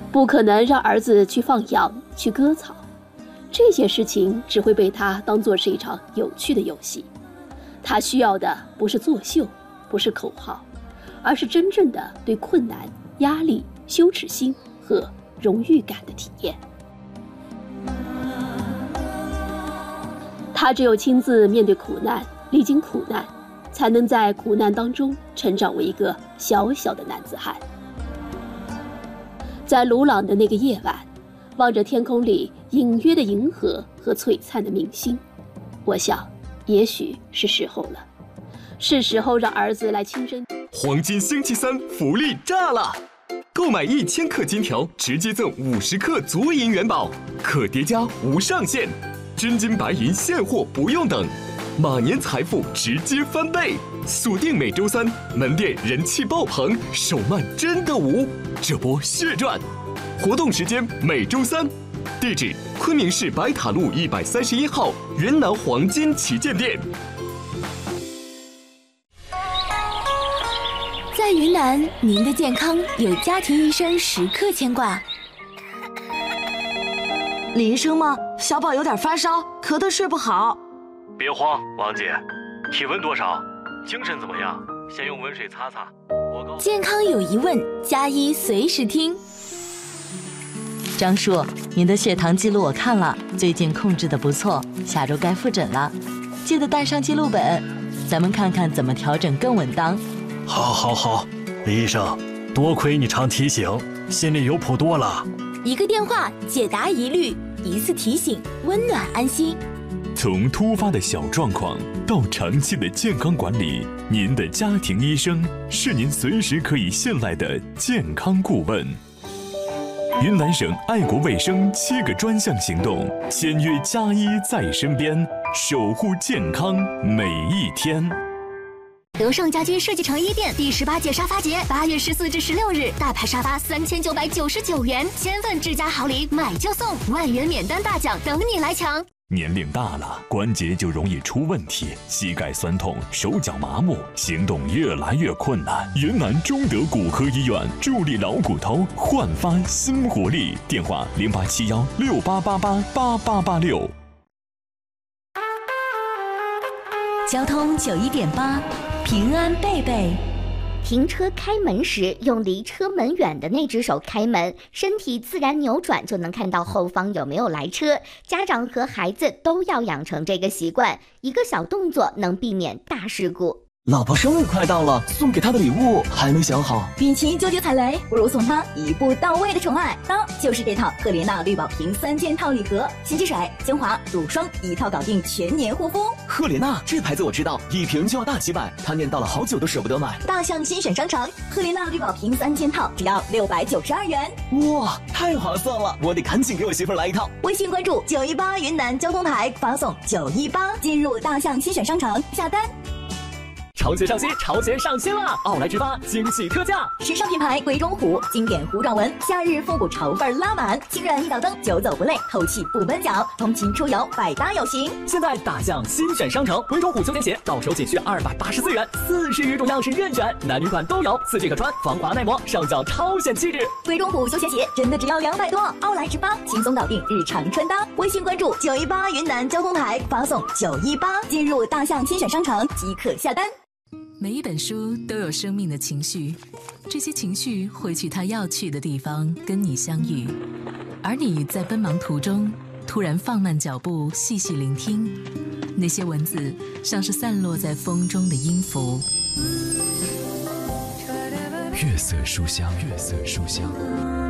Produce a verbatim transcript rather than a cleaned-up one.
不可能让儿子去放羊、去割草，这些事情只会被他当作是一场有趣的游戏。他需要的不是作秀，不是口号，而是真正的对困难、压力、羞耻心和荣誉感的体验。他只有亲自面对苦难，历经苦难，才能在苦难当中成长为一个小小的男子汉。在鲁朗的那个夜晚，望着天空里隐约的银河和璀璨的明星，我想也许是时候了，是时候让儿子来亲身。 黄金星期三福利炸了！购买一千克金条，直接赠五十克足银元宝，可叠加无上限，真金白银现货不用等，马年财富直接翻倍。锁定每周三，门店人气爆棚，手慢真的无，这波血赚！活动时间每周三，地址昆明市白塔路一百三十一号云南黄金旗舰店。 在云南，您的健康有家庭医生时刻牵挂。 李医生吗？小宝有点发烧，咳得睡不好。 别慌，王姐，体温多少？精神怎么样？先用温水擦擦。我告健康有疑问，加医随时听。 张叔，您的血糖记录我看了，最近控制的不错，下周该复诊了，记得带上记录本，咱们看看怎么调整更稳当。 好，好，好，李医生，多亏你常提醒，心里有谱多了。 一个电话解答疑虑，一次提醒温暖安心。 从突发的小状况到长期的健康管理，您的家庭医生是您随时可以信赖的健康顾问。云南省爱国卫生七个专项行动，签约加医在身边，守护健康每一天。 德胜家居设计城一店第十八届沙发节，八月十四至十六日，大牌沙发三千九百九十九元，千份智家好礼买就送，万元免单大奖等你来抢。 年龄大了，关节就容易出问题，膝盖酸痛，手脚麻木，行动越来越困难。云南中德骨科医院助力老骨头，焕发新活力。电话零八七幺六八八八八八八六。 交通九一点八，平安贝贝。 停车开门时，用离车门远的那只手开门，身体自然扭转就能看到后方有没有来车。家长和孩子都要养成这个习惯，一个小动作能避免大事故。 老婆生日快到了，送给她的礼物还没想好。 与其纠结踩雷，不如送她一步到位的宠爱。当就是这套赫莲娜绿宝瓶三件套礼盒，洗洁水、精华、乳霜一套搞定全年护肤。 赫莲娜这牌子我知道，一瓶就要大几百，她念叨了好久都舍不得买。 大象新选商城，赫莲娜绿宝瓶三件套只要六百九十二元。 哇，太划算了！我得赶紧给我媳妇来一套。 微信关注九一八云南交通台，发送九一八进入大象新选商城下单。 潮鞋上新，潮鞋上新了！奥莱直发惊喜特价， 时尚品牌鬼冢虎经典糊状纹，夏日复古潮范拉满，轻软一脚蹬，久走不累，透气不闷脚，通勤出游百搭有型。 现在大象新选商城，鬼冢虎休闲鞋到手仅需二百八十四元，四十余种样式任选，男女款都有，四季可穿，防滑耐磨，上脚超显气质。 鬼冢虎休闲鞋真的只要两百多，奥莱直发轻松搞定日常穿搭。微信关注九一八云南交通台，发送九一八进入大象新选商城即可下单。 每一本书都有生命的情绪，这些情绪会去它要去的地方跟你相遇，而你在奔忙途中突然放慢脚步，细细聆听，那些文字像是散落在风中的音符。 月色书香，月色书香。